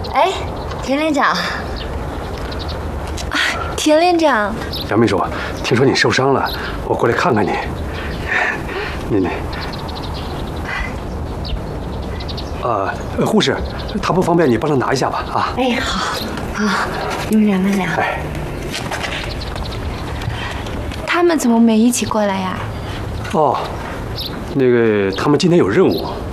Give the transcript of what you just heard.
哎，田连长。 田连长。 杨秘书，听说你受伤了，我过来看看你。你。护士，他不方便，你帮他拿一下吧，啊。 哎，好，你们俩慢点。 哎。 他们怎么没一起过来呀？ 哦，那个他们今天有任务，